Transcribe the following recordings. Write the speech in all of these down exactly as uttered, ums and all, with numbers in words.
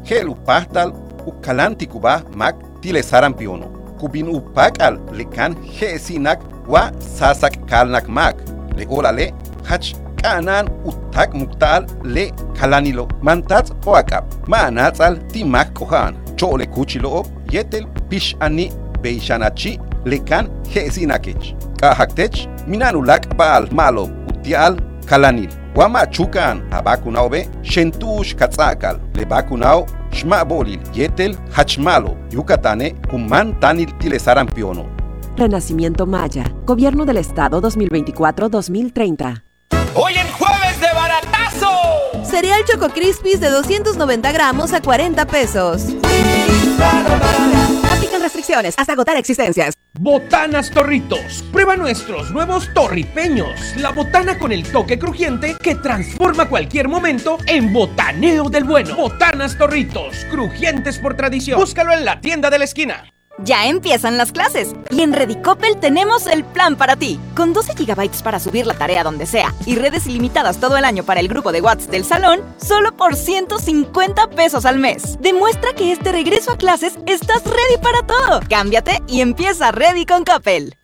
Gel upahtal ukalanti kuba mak tile sarampiono. Kubin upakal lekan gesinak wa sasak kalnak mak. Le olale hach kanan utak muktal le kalanilo mantats oakap. Manatzal timak kohan. Chole kuchilo yetel pish ani beishanachi lekan gesinakech. Kahaktech minanulak baal malo utial kalanil. Wama chukan abakunao be shentush katzakal le bakunao shmabolil yetel hachmalo yucatane kuman tanil tilesarampiano. Renacimiento Maya, Gobierno del Estado dos mil veinticuatro a dos mil treinta. ¡Hoy en jueves de baratazo! Cereal Choco Crispies de doscientos noventa gramos a cuarenta pesos. Aplican restricciones hasta agotar existencias. Botanas Torritos. Prueba nuestros nuevos torripeños. La botana con el toque crujiente que transforma cualquier momento en botaneo del bueno. Botanas Torritos. Crujientes por tradición. Búscalo en la tienda de la esquina. Ya empiezan las clases y en Redicopel tenemos el plan para ti. Con doce gigabytes para subir la tarea donde sea y redes ilimitadas todo el año para el grupo de WhatsApp del salón, solo por ciento cincuenta pesos al mes. Demuestra que este regreso a clases estás ready para todo. Cámbiate y empieza Ready con Coppel.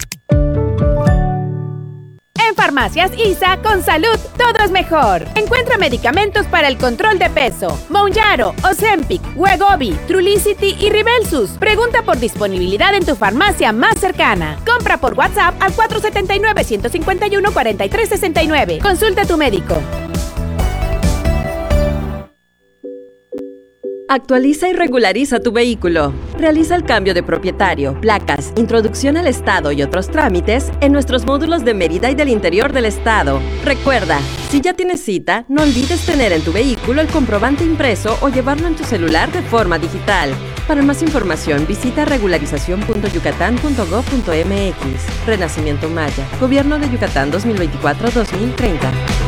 En Farmacias I S A, con salud, todo es mejor. Encuentra medicamentos para el control de peso. Mounjaro, Ozempic, Wegovy, Trulicity y Ribelsus. Pregunta por disponibilidad en tu farmacia más cercana. Compra por WhatsApp al cuatro siete nueve, uno cinco uno, cuatro tres seis nueve. Consulta a tu médico. Actualiza y regulariza tu vehículo. Realiza el cambio de propietario, placas, introducción al estado y otros trámites en nuestros módulos de Mérida y del interior del estado. Recuerda, si ya tienes cita, no olvides tener en tu vehículo el comprobante impreso o llevarlo en tu celular de forma digital. Para más información, visita regularización punto yucatán punto gob punto m x. Renacimiento Maya, Gobierno de Yucatán dos mil veinticuatro a dos mil treinta.